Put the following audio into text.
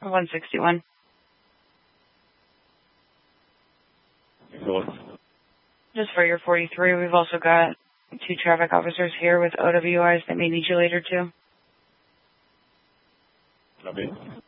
161. Just for your 43, we've also got 2 traffic officers here with OWIs that may need you later too. Copy.